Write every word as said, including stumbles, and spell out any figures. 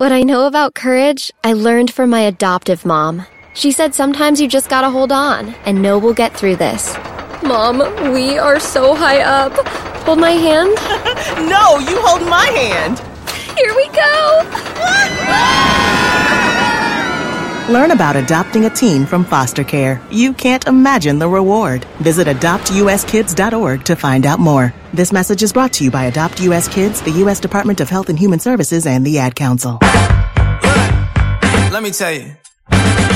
What I know about courage, I learned from my adoptive mom. She said sometimes you just gotta hold on and know we'll get through this. Mom, we are so high up. Hold my hand. No, you hold my hand. Here we go. Learn about adopting a teen from foster care. You can't imagine the reward. Visit adopt u s kids dot org to find out more. This message is brought to you by Adopt U S Kids, the U S Department of Health and Human Services, and the Ad Council. Let me tell you.